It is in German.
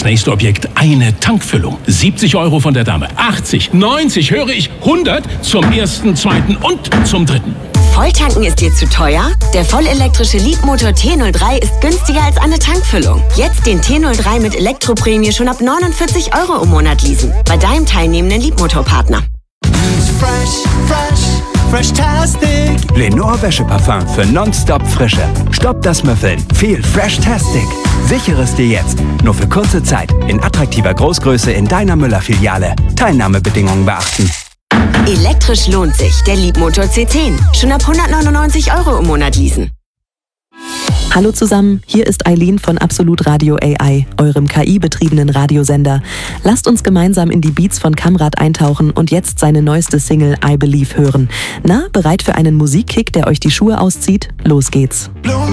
das nächste Objekt eine Tankfüllung. 70 € von der Dame. 80, 90, höre ich 100 zum ersten, zweiten und zum dritten. Volltanken ist dir zu teuer? Der vollelektrische Leapmotor T03 ist günstiger als eine Tankfüllung. Jetzt den T03 mit Elektroprämie schon ab 49 € im Monat leasen. Bei deinem teilnehmenden Leapmotor-Partner. Fresh-tastic. Lenore Wäscheparfum für nonstop Frische. Stopp das Müffeln. Viel Fresh-tastic. Sichere es dir jetzt. Nur für kurze Zeit. In attraktiver Großgröße in deiner Müller-Filiale. Teilnahmebedingungen beachten. Elektrisch lohnt sich. Der Leapmotor C10. Schon ab 199 € im Monat leasen. Hallo zusammen, hier ist Eileen von Absolut Radio AI, eurem KI-betriebenen Radiosender. Lasst uns gemeinsam in die Beats von Kamrat eintauchen und jetzt seine neueste Single I Believe hören. Na, bereit für einen Musikkick, der euch die Schuhe auszieht? Los geht's.